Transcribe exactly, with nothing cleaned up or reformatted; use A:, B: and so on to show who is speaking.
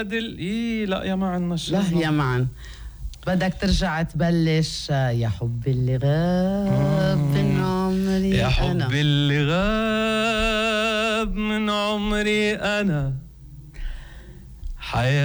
A: بادل. إيه لا يا معن مش
B: لا يا معن، بدك ترجع تبلش يا حب اللي غاب من عمري
A: يا حب
B: أنا.
A: اللي غاب من عمري أنا حياة